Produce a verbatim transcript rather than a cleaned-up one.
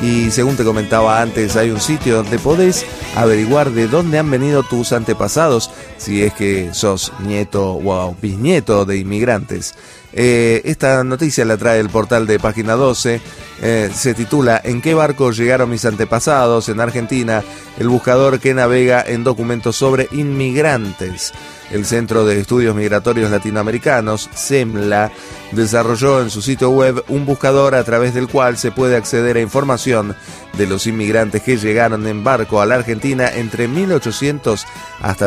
Y según te comentaba antes, hay un sitio donde podés averiguar de dónde han venido tus antepasados, si es que sos nieto o bisnieto de inmigrantes. Eh, esta noticia la trae el portal de Página doce, eh, se titula ¿En qué barco llegaron mis antepasados? En Argentina, el buscador que navega en documentos sobre inmigrantes. El Centro de Estudios Migratorios Latinoamericanos, CEMLA, desarrolló en su sitio web un buscador a través del cual se puede acceder a información de los inmigrantes que llegaron en barco a la Argentina entre mil ochocientos hasta